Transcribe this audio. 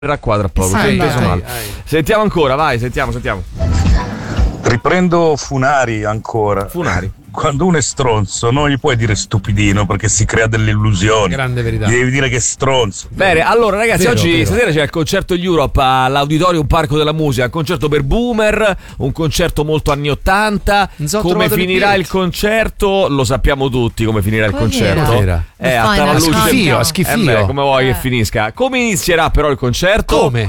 Qua tra poco. Sentiamo ancora, vai, sentiamo. Riprendo Funari ancora. Funari. Quando uno è stronzo non gli puoi dire stupidino perché si crea delle illusioni. Grande verità. Gli devi dire che è stronzo. Bene, allora ragazzi, oggi stasera c'è il concerto Europe all'Auditorium Parco della Musica, un concerto per boomer, un concerto molto anni 80. Come finirà il concerto? Lo sappiamo tutti come finirà il concerto. A schifio. Come vuoi che finisca? Come inizierà però il concerto? Come?